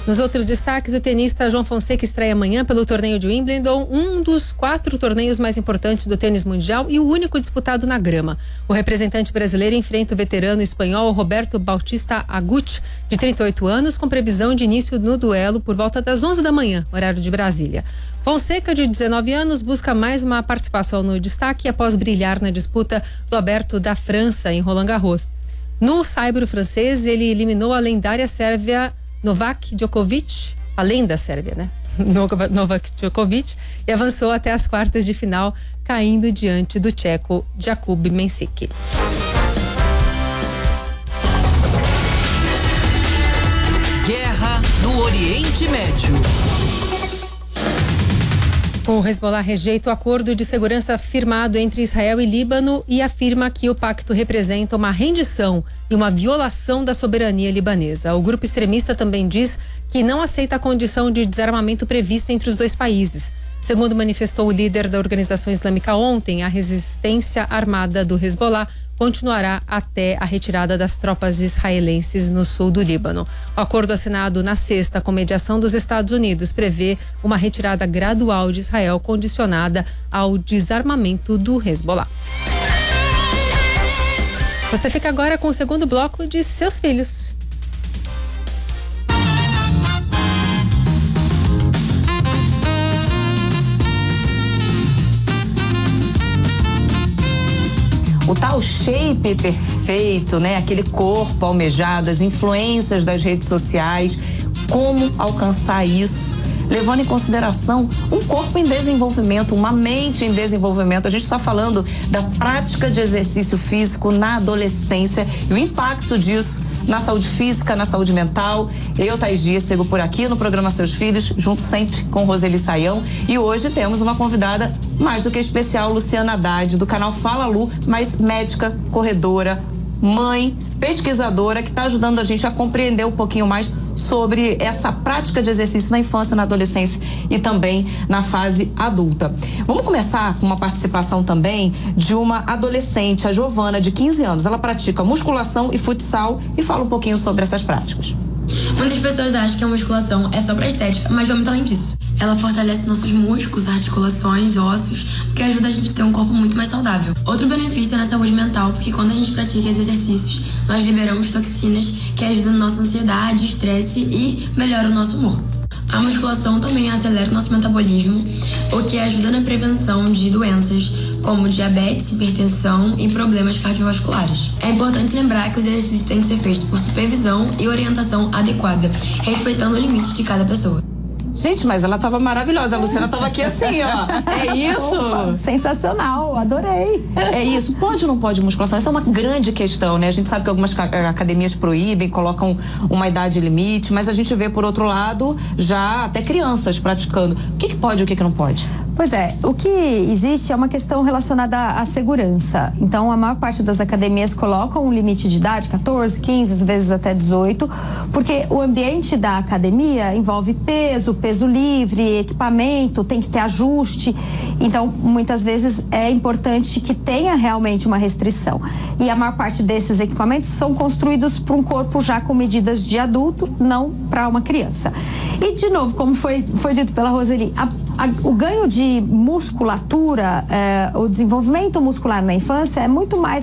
Nos outros destaques, o tenista João Fonseca estreia amanhã pelo torneio de Wimbledon, um dos 4 torneios mais importantes do tênis mundial e o único disputado na grama. O representante brasileiro enfrenta o veterano espanhol Roberto Bautista Agut, de 38 anos, com previsão de início no duelo por volta das 11 da manhã, horário de Brasília. Fonseca, de 19 anos, busca mais uma participação no destaque após brilhar na disputa do Aberto da França, em Roland Garros. No saibro francês, ele eliminou a lendária sérvia Novak Djokovic, a lenda sérvia, né? Novak Djokovic, e avançou até as quartas de final, caindo diante do tcheco Jakub Mensik. Guerra no Oriente Médio. O Hezbollah rejeita o acordo de segurança firmado entre Israel e Líbano e afirma que o pacto representa uma rendição e uma violação da soberania libanesa. O grupo extremista também diz que não aceita a condição de desarmamento prevista entre os dois países. Segundo manifestou o líder da organização islâmica ontem, a resistência armada do Hezbollah continuará até a retirada das tropas israelenses no sul do Líbano. O acordo assinado na sexta com mediação dos Estados Unidos prevê uma retirada gradual de Israel condicionada ao desarmamento do Hezbollah. Você fica agora com o segundo bloco de Seus Filhos. O tal shape perfeito, né? Aquele corpo almejado, as influências das redes sociais, como alcançar isso? Levando em consideração um corpo em desenvolvimento, uma mente em desenvolvimento. A gente está falando da prática de exercício físico na adolescência e o impacto disso na saúde física, na saúde mental. Eu, Thaís Dias, sigo por aqui no programa Seus Filhos, junto sempre com Roseli Saião. E hoje temos uma convidada mais do que especial, Luciana Haddad, do canal Fala Lu, mas médica, corredora, mãe, pesquisadora, que está ajudando a gente a compreender um pouquinho mais sobre essa prática de exercício na infância, na adolescência e também na fase adulta. Vamos começar com uma participação também de uma adolescente, a Giovana, de 15 anos. Ela pratica musculação e futsal e fala um pouquinho sobre essas práticas. Muitas pessoas acham que a musculação é só pra estética, mas vai muito além disso. Ela fortalece nossos músculos, articulações, ossos, o que ajuda a gente a ter um corpo muito mais saudável. Outro benefício é na saúde mental, porque quando a gente pratica esses exercícios, nós liberamos toxinas que ajudam na nossa ansiedade, estresse e melhoram o nosso humor. A musculação também acelera o nosso metabolismo, o que ajuda na prevenção de doenças como diabetes, hipertensão e problemas cardiovasculares. É importante lembrar que os exercícios têm que ser feitos por supervisão e orientação adequada, respeitando o limite de cada pessoa. Gente, mas ela tava maravilhosa. A Luciana tava aqui assim, ó. É isso? Opa, sensacional, adorei. É isso. Pode ou não pode musculação? Essa é uma grande questão, né? A gente sabe que algumas academias proíbem, colocam uma idade limite, mas a gente vê, por outro lado, já até crianças praticando. O que pode e o que não pode? Pois é, o que existe é uma questão relacionada à segurança. Então, a maior parte das academias colocam um limite de idade, 14, 15, às vezes até 18, porque o ambiente da academia envolve peso livre, equipamento, tem que ter ajuste. Então, muitas vezes é importante que tenha realmente uma restrição. E a maior parte desses equipamentos são construídos para um corpo já com medidas de adulto, não para uma criança. E, de novo, como foi dito pela Roseli, o ganho de musculatura, o desenvolvimento muscular na infância é muito mais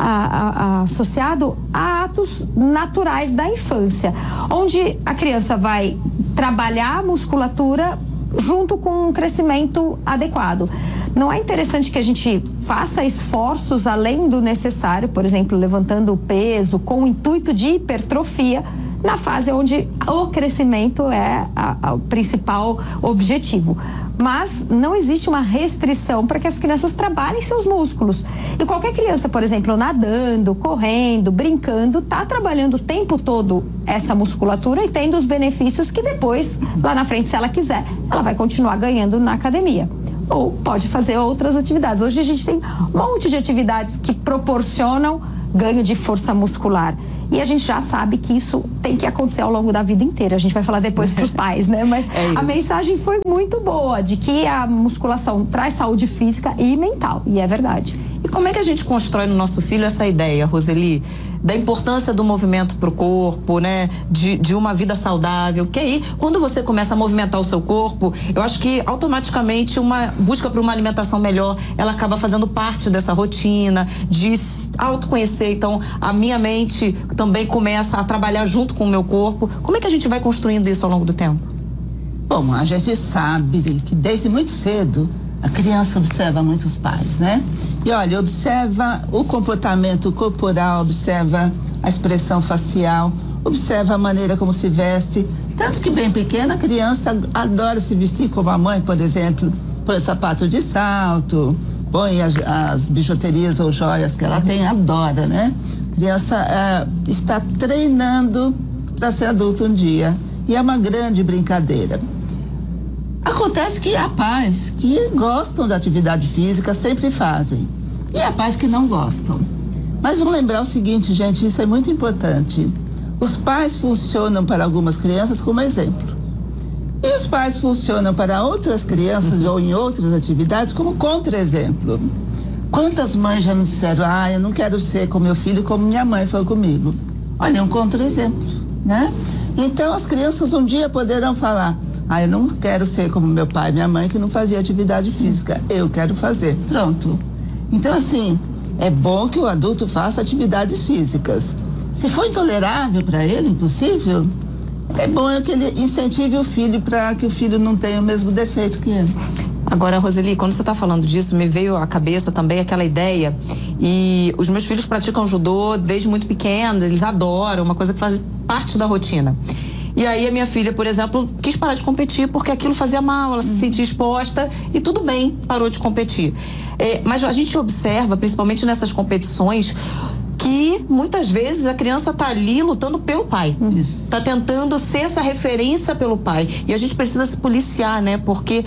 associado a atos naturais da infância, onde a criança vai trabalhar a musculatura junto com um crescimento adequado. Não é interessante que a gente faça esforços além do necessário, por exemplo, levantando o peso com o intuito de hipertrofia, na fase onde o crescimento é o principal objetivo. Mas não existe uma restrição para que as crianças trabalhem seus músculos. E qualquer criança, por exemplo, nadando, correndo, brincando, está trabalhando o tempo todo essa musculatura e tendo os benefícios que depois, lá na frente, se ela quiser, ela vai continuar ganhando na academia. Ou pode fazer outras atividades. Hoje a gente tem um monte de atividades que proporcionam ganho de força muscular. E a gente já sabe que isso tem que acontecer ao longo da vida inteira. A gente vai falar depois para os pais, né? Mas a mensagem foi muito boa, de que a musculação traz saúde física e mental. E é verdade. E como é que a gente constrói no nosso filho essa ideia, Roseli, da importância do movimento para o corpo, né? De uma vida saudável, porque aí, quando você começa a movimentar o seu corpo, eu acho que automaticamente uma busca por uma alimentação melhor, ela acaba fazendo parte dessa rotina, de autoconhecer. Então, a minha mente também começa a trabalhar junto com o meu corpo. Como é que a gente vai construindo isso ao longo do tempo? Bom, a gente sabe que desde muito cedo a criança observa muitos pais, né? E olha, observa o comportamento corporal, observa a expressão facial, observa a maneira como se veste. Tanto que bem pequena, a criança adora se vestir como a mãe, por exemplo, põe sapato de salto, põe as bijuterias ou joias que ela tem, adora, né? A criança está treinando para ser adulto um dia. E é uma grande brincadeira. Acontece que há pais que gostam da atividade física, sempre fazem. E há pais que não gostam. Mas vamos lembrar o seguinte, gente, isso é muito importante. Os pais funcionam para algumas crianças como exemplo. E os pais funcionam para outras crianças ou em outras atividades como contra-exemplo. Quantas mães já nos disseram, eu não quero ser com meu filho como minha mãe foi comigo. Olha, é um contra-exemplo, né? Então as crianças um dia poderão falar, eu não quero ser como meu pai e minha mãe que não fazia atividade física, eu quero fazer, pronto. Então assim, é bom que o adulto faça atividades físicas. Se for intolerável para ele, impossível, é bom que ele incentive o filho para que o filho não tenha o mesmo defeito que ele. Agora, Roseli, quando você está falando disso, me veio à cabeça também aquela ideia, e os meus filhos praticam judô desde muito pequenos, eles adoram, uma coisa que faz parte da rotina. E aí a minha filha, por exemplo, quis parar de competir porque aquilo fazia mal, ela se sentia exposta e tudo bem, parou de competir. Mas a gente observa, principalmente nessas competições, que muitas vezes a criança está ali lutando pelo pai. Está tentando ser essa referência pelo pai. E a gente precisa se policiar, né? Porque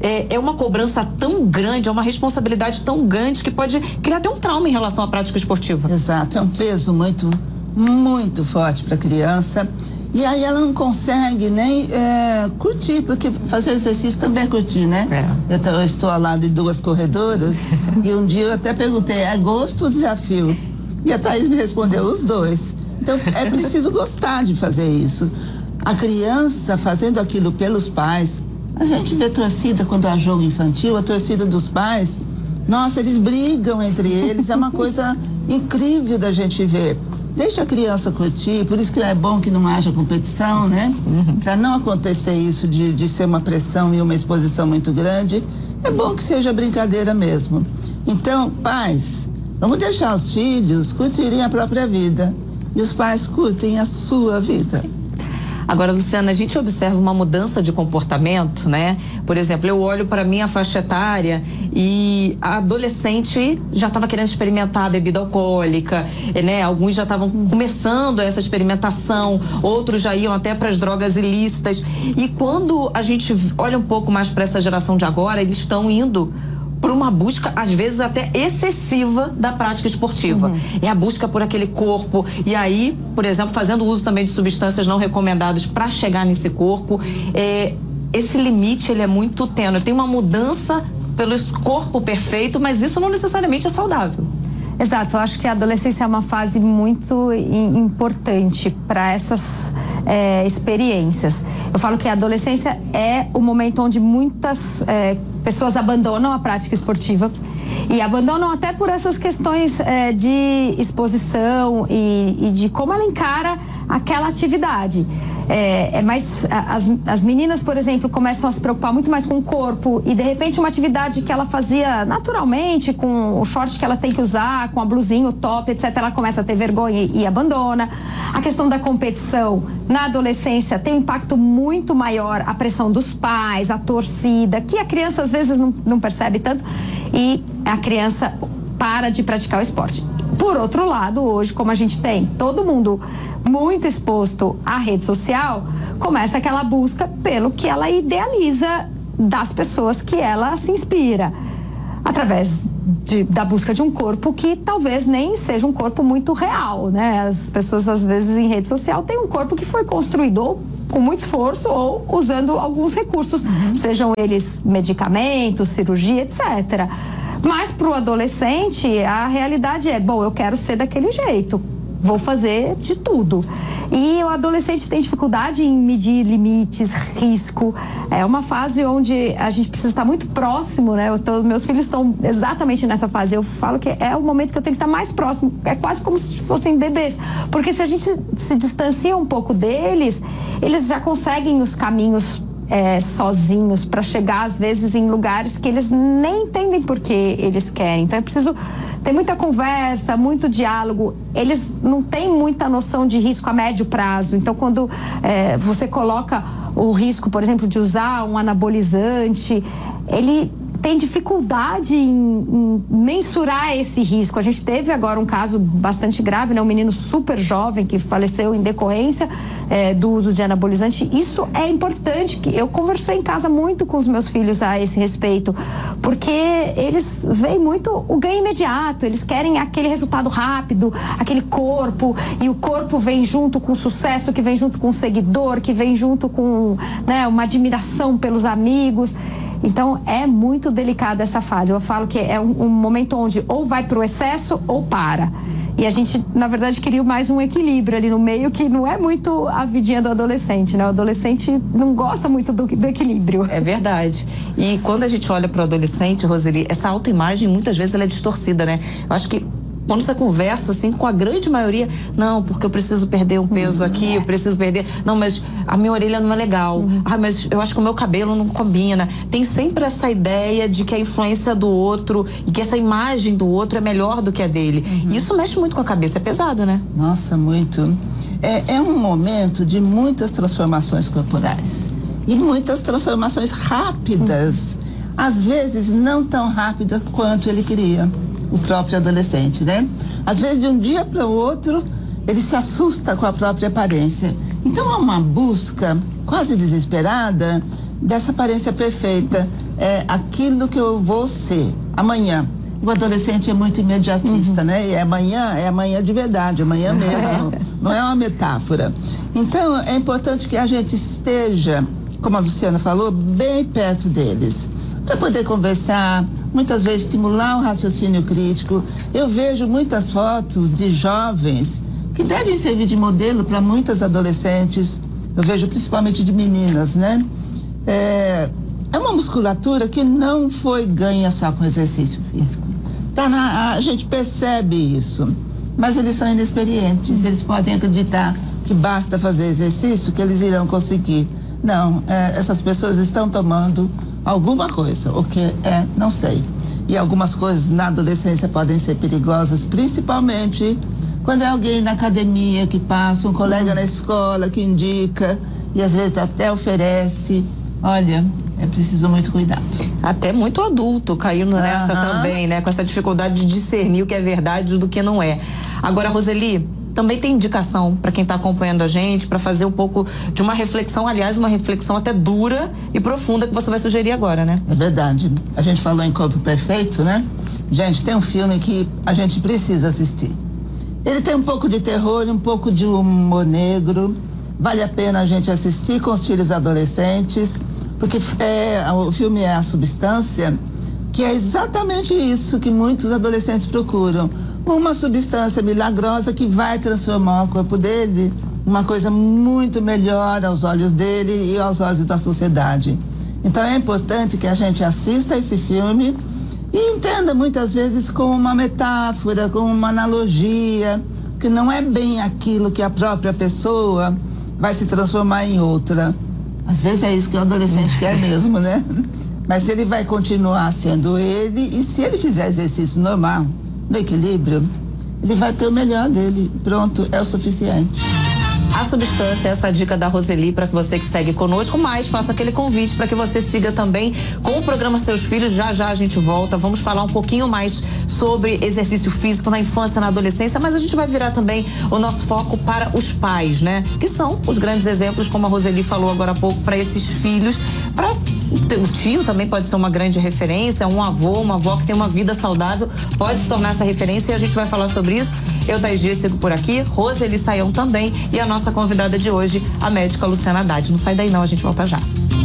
é uma cobrança tão grande, é uma responsabilidade tão grande que pode criar até um trauma em relação à prática esportiva. Exato, é um peso muito, muito forte para a criança. E aí ela não consegue nem curtir, porque fazer exercício também é curtir, né? Eu estou ao lado de duas corredoras e um dia eu até perguntei, é gosto ou desafio? E a Thaís me respondeu, os dois. Então é preciso gostar de fazer isso. A criança fazendo aquilo pelos pais, a gente vê torcida quando há jogo infantil, a torcida dos pais, nossa, eles brigam entre eles, é uma coisa incrível da gente ver. Deixa a criança curtir, por isso que é bom que não haja competição, né? Para não acontecer isso de ser uma pressão e uma exposição muito grande, é bom que seja brincadeira mesmo. Então, pais, vamos deixar os filhos curtirem a própria vida e os pais curtem a sua vida. Agora, Luciana, a gente observa uma mudança de comportamento, né? Por exemplo, eu olho para minha faixa etária e a adolescente já estava querendo experimentar a bebida alcoólica, né? Alguns já estavam começando essa experimentação, outros já iam até para as drogas ilícitas. E quando a gente olha um pouco mais para essa geração de agora, eles estão indo por uma busca, às vezes até excessiva, da prática esportiva. É a busca por aquele corpo. E aí, por exemplo, fazendo uso também de substâncias não recomendadas para chegar nesse corpo. Esse limite, ele é muito tênue. Tem uma mudança pelo corpo perfeito, mas isso não necessariamente é saudável. Exato, eu acho que a adolescência é uma fase muito importante para essas experiências. Eu falo que a adolescência é o momento onde muitas pessoas abandonam a prática esportiva e abandonam até por essas questões de exposição e de como ela encara aquela atividade. Mas as meninas, por exemplo, começam a se preocupar muito mais com o corpo e de repente uma atividade que ela fazia naturalmente, com o short que ela tem que usar, com a blusinha, o top, etc., ela começa a ter vergonha e abandona. A questão da competição na adolescência tem um impacto muito maior, a pressão dos pais, a torcida, que a criança às vezes não percebe tanto, e a criança para de praticar o esporte. Por outro lado, hoje, como a gente tem todo mundo muito exposto à rede social, começa aquela busca pelo que ela idealiza das pessoas que ela se inspira, através da busca de um corpo que talvez nem seja um corpo muito real, né? As pessoas, às vezes, em rede social têm um corpo que foi construído com muito esforço ou usando alguns recursos, sejam eles medicamentos, cirurgia, etc. Mas para o adolescente, a realidade é, bom, eu quero ser daquele jeito, vou fazer de tudo. E o adolescente tem dificuldade em medir limites, risco. É uma fase onde a gente precisa estar muito próximo, né? Meus filhos estão exatamente nessa fase. Eu falo que é o momento que eu tenho que estar mais próximo. É quase como se fossem bebês. Porque se a gente se distancia um pouco deles, eles já conseguem os caminhos sozinhos para chegar às vezes em lugares que eles nem entendem por que eles querem. Então é preciso ter muita conversa, muito diálogo. Eles não têm muita noção de risco a médio prazo. Então quando você coloca o risco, por exemplo, de usar um anabolizante, ele tem dificuldade em mensurar esse risco. A gente teve agora um caso bastante grave, né? Um menino super jovem que faleceu em decorrência do uso de anabolizante. Isso é importante, que eu conversei em casa muito com os meus filhos a esse respeito, porque eles veem muito o ganho imediato, eles querem aquele resultado rápido, aquele corpo, e o corpo vem junto com o sucesso, que vem junto com o seguidor, que vem junto com, né, uma admiração pelos amigos. Então é muito delicada essa fase. Eu falo que é um momento onde ou vai para o excesso ou para. E a gente, na verdade, queria mais um equilíbrio ali no meio, que não é muito a vidinha do adolescente, né? O adolescente não gosta muito do equilíbrio. É verdade. E quando a gente olha para o adolescente, Roseli, essa autoimagem muitas vezes ela é distorcida, né? Eu acho que quando você conversa assim com a grande maioria, não, porque eu preciso perder um peso aqui, eu preciso perder, não, mas a minha orelha não é legal, mas eu acho que o meu cabelo não combina. Tem sempre essa ideia de que a influência do outro e que essa imagem do outro é melhor do que a dele. E isso mexe muito com a cabeça, é pesado, né? Nossa, muito. É um momento de muitas transformações corporais e muitas transformações rápidas, às vezes não tão rápidas quanto ele queria. O próprio adolescente, né? Às vezes, de um dia para o outro, ele se assusta com a própria aparência. Então, há uma busca quase desesperada dessa aparência perfeita. É aquilo que eu vou ser amanhã. O adolescente é muito imediatista, né? E é amanhã de verdade, amanhã mesmo. Não é uma metáfora. Então, é importante que a gente esteja, como a Luciana falou, bem perto deles, para poder conversar, muitas vezes estimular o raciocínio crítico. Eu vejo muitas fotos de jovens que devem servir de modelo para muitas adolescentes. Eu vejo principalmente de meninas, né? É uma musculatura que não foi ganha só com exercício físico. A gente percebe isso, mas eles são inexperientes. Eles podem acreditar que basta fazer exercício que eles irão conseguir. Não, essas pessoas estão tomando alguma coisa, o que não sei. E algumas coisas na adolescência podem ser perigosas, principalmente quando é alguém na academia que passa, um colega na escola que indica e às vezes até oferece. Olha, é preciso muito cuidado. Até muito adulto caindo nessa também, né? Com essa dificuldade de discernir o que é verdade do que não é. Agora, Roseli, também tem indicação para quem está acompanhando a gente, para fazer um pouco de uma reflexão, aliás, uma reflexão até dura e profunda que você vai sugerir agora, né? É verdade. A gente falou em Corpo Perfeito, né? Gente, tem um filme que a gente precisa assistir. Ele tem um pouco de terror, um pouco de humor negro. Vale a pena a gente assistir com os filhos adolescentes, porque o filme é A Substância, que é exatamente isso que muitos adolescentes procuram. Uma substância milagrosa que vai transformar o corpo dele uma coisa muito melhor aos olhos dele e aos olhos da sociedade. Então é importante que a gente assista esse filme e entenda muitas vezes como uma metáfora, como uma analogia, que não é bem aquilo que a própria pessoa vai se transformar em outra. Às vezes é isso que o adolescente quer mesmo, né? Mas ele vai continuar sendo ele, e se ele fizer exercício normal, no equilíbrio, ele vai ter o melhor dele. Pronto, é o suficiente. A Substância, essa dica da Roseli para você que segue conosco, mas faço aquele convite para que você siga também com o programa Seus Filhos. Já a gente volta, vamos falar um pouquinho mais sobre exercício físico na infância, na adolescência, mas a gente vai virar também o nosso foco para os pais, né? Que são os grandes exemplos, como a Roseli falou agora há pouco, para esses filhos, para o tio também pode ser uma grande referência, um avô, uma avó que tem uma vida saudável, pode se tornar essa referência, e a gente vai falar sobre isso. Eu, Thaís Dias, sigo por aqui, Roseli Saião também, e a nossa convidada de hoje, a médica Luciana Haddad. Não sai daí não, a gente volta já.